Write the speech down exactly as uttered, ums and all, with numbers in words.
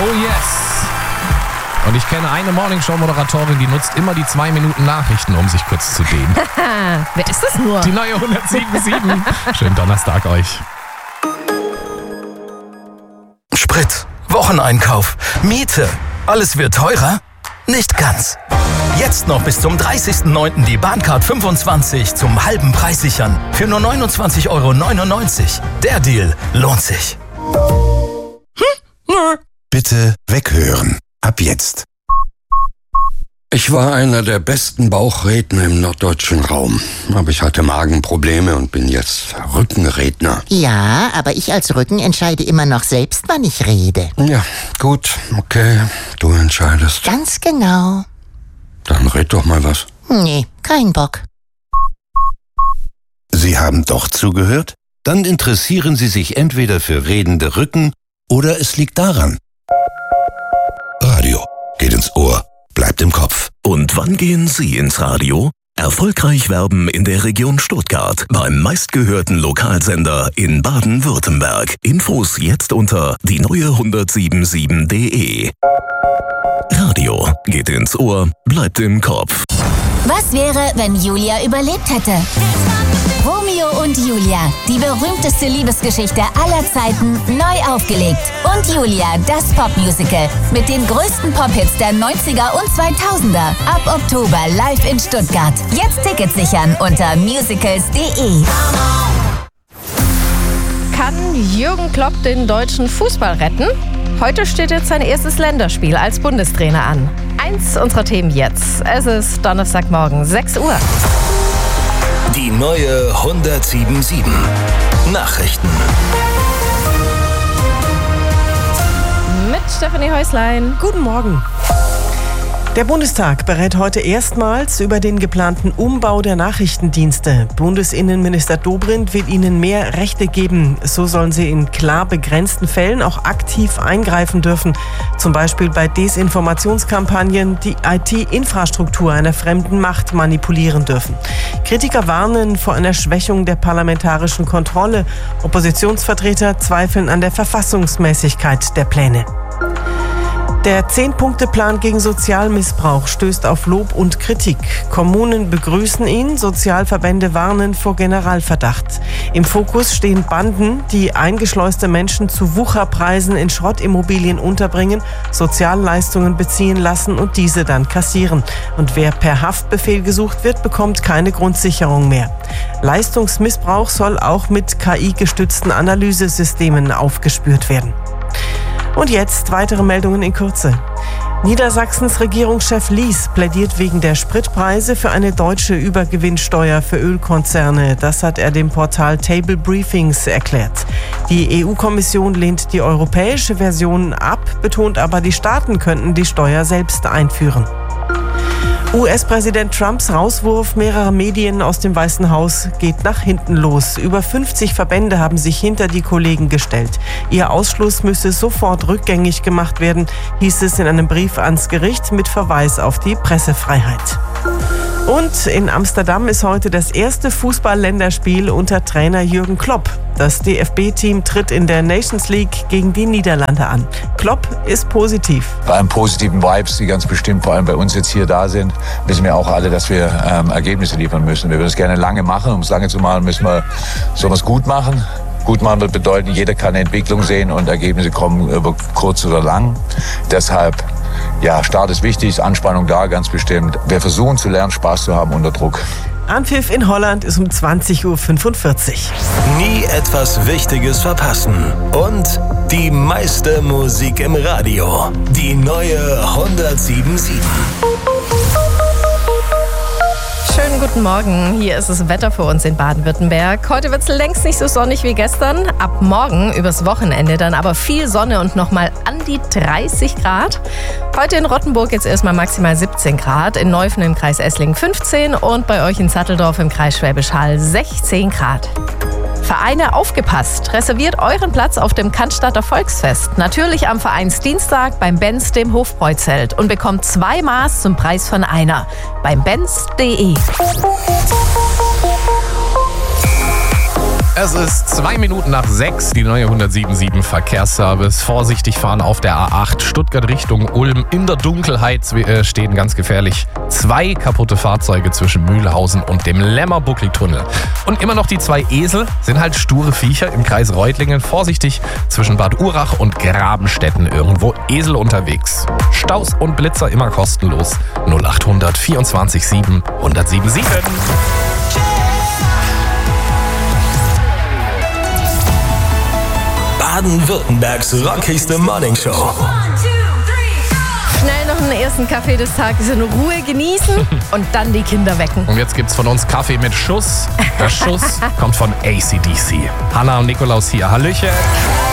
Oh yes. Und ich kenne eine Morningshow-Moderatorin, die nutzt immer die zwei Minuten Nachrichten, um sich kurz zu dehnen. Wer ist das nur? Die neue hundertsieben Komma sieben. Schönen Donnerstag euch. Sprit, Wocheneinkauf, Miete. Alles wird teurer? Nicht ganz. Jetzt noch bis zum dreißigsten neunten die Bahncard fünfundzwanzig zum halben Preis sichern. Für nur neunundzwanzig Euro neunundneunzig. Der Deal lohnt sich. Bitte weghören. Ab jetzt. Ich war einer der besten Bauchredner im norddeutschen Raum. Aber ich hatte Magenprobleme und bin jetzt Rückenredner. Ja, aber ich als Rücken entscheide immer noch selbst, wann ich rede. Ja, gut, okay, du entscheidest. Ganz genau. Dann red doch mal was. Nee, kein Bock. Sie haben doch zugehört? Dann interessieren Sie sich entweder für redende Rücken oder es liegt daran. Radio geht ins Ohr, bleibt im Kopf. Und wann gehen Sie ins Radio? Erfolgreich werben in der Region Stuttgart beim meistgehörten Lokalsender in Baden-Württemberg. Infos jetzt unter die neue hundertsieben Komma sieben punkt de. Radio geht ins Ohr, bleibt im Kopf. Was wäre, wenn Julia überlebt hätte? Romeo und Julia, die berühmteste Liebesgeschichte aller Zeiten, neu aufgelegt. Und Julia, das Popmusical mit den größten Pop-Hits der neunziger und zweitausender. Ab Oktober live in Stuttgart. Jetzt Tickets sichern unter musicals punkt de. Kann Jürgen Klopp den deutschen Fußball retten? Heute steht jetzt sein erstes Länderspiel als Bundestrainer an. Eins unserer Themen jetzt. Es ist Donnerstagmorgen, sechs Uhr. Die neue hundertsieben Komma sieben. Nachrichten. Mit Stefanie Häuslein. Guten Morgen. Der Bundestag berät heute erstmals über den geplanten Umbau der Nachrichtendienste. Bundesinnenminister Dobrindt will ihnen mehr Rechte geben. So sollen sie in klar begrenzten Fällen auch aktiv eingreifen dürfen. Zum Beispiel bei Desinformationskampagnen, die I T-Infrastruktur einer fremden Macht manipulieren dürfen. Kritiker warnen vor einer Schwächung der parlamentarischen Kontrolle. Oppositionsvertreter zweifeln an der Verfassungsmäßigkeit der Pläne. Der Zehn-Punkte-Plan gegen Sozialmissbrauch stößt auf Lob und Kritik. Kommunen begrüßen ihn, Sozialverbände warnen vor Generalverdacht. Im Fokus stehen Banden, die eingeschleuste Menschen zu Wucherpreisen in Schrottimmobilien unterbringen, Sozialleistungen beziehen lassen und diese dann kassieren. Und wer per Haftbefehl gesucht wird, bekommt keine Grundsicherung mehr. Leistungsmissbrauch soll auch mit K I-gestützten Analysesystemen aufgespürt werden. Und jetzt weitere Meldungen in Kürze. Niedersachsens Regierungschef Lies plädiert wegen der Spritpreise für eine deutsche Übergewinnsteuer für Ölkonzerne. Das hat er dem Portal Table Briefings erklärt. Die E U-Kommission lehnt die europäische Version ab, betont aber, die Staaten könnten die Steuer selbst einführen. U S-Präsident Trumps Rauswurf mehrerer Medien aus dem Weißen Haus geht nach hinten los. Über fünfzig Verbände haben sich hinter die Kollegen gestellt. Ihr Ausschluss müsse sofort rückgängig gemacht werden, hieß es in einem Brief ans Gericht mit Verweis auf die Pressefreiheit. Und in Amsterdam ist heute das erste Fußball-Länderspiel unter Trainer Jürgen Klopp. Das D F B-Team tritt in der Nations League gegen die Niederlande an. Klopp ist positiv. Bei einem positiven Vibes, die ganz bestimmt vor allem bei uns jetzt hier da sind, wissen wir auch alle, dass wir ähm, Ergebnisse liefern müssen. Wir würden es gerne lange machen. Um es lange zu machen, müssen wir sowas gut machen. Gut machen wird bedeuten, jeder kann eine Entwicklung sehen und Ergebnisse kommen über kurz oder lang. Deshalb, ja, Start ist wichtig, ist Anspannung da, ganz bestimmt. Wir versuchen zu lernen, Spaß zu haben unter Druck. Anpfiff in Holland ist um zwanzig Uhr fünfundvierzig. Nie etwas Wichtiges verpassen. Und die meiste Musik im Radio. Die neue hundertsieben Komma sieben. Schönen guten Morgen, hier ist das Wetter für uns in Baden-Württemberg. Heute wird es längst nicht so sonnig wie gestern. Ab morgen, übers Wochenende, dann aber viel Sonne und nochmal an die dreißig Grad. Heute in Rottenburg jetzt erstmal maximal siebzehn Grad, in Neufen im Kreis Esslingen fünfzehn und bei euch in Satteldorf im Kreis Schwäbisch Hall sechzehn Grad. Vereine, aufgepasst! Reserviert euren Platz auf dem Cannstatter Volksfest. Natürlich am Vereinsdienstag beim Benz, dem Hofbräuzelt. Und bekommt zwei Maß zum Preis von einer. Beim benz punkt de. Es ist zwei Minuten nach sechs, die neue hundertsieben Verkehrsservice. Vorsichtig fahren auf der A acht, Stuttgart Richtung Ulm. In der Dunkelheit stehen ganz gefährlich zwei kaputte Fahrzeuge zwischen Mühlhausen und dem Lämmerbuckeltunnel. Und immer noch die zwei Esel sind halt sture Viecher im Kreis Reutlingen. Vorsichtig zwischen Bad Urach und Grabenstetten irgendwo Esel unterwegs. Staus und Blitzer immer kostenlos. null acht hundert vierundzwanzig sieben hundertsiebenundsiebzig. Baden-Württembergs rockigste Morningshow. Schnell noch einen ersten Kaffee des Tages in Ruhe genießen und dann die Kinder wecken. Und jetzt gibt's von uns Kaffee mit Schuss. Der Schuss kommt von A C D C. Hanna und Nikolaus hier. Hallöchen.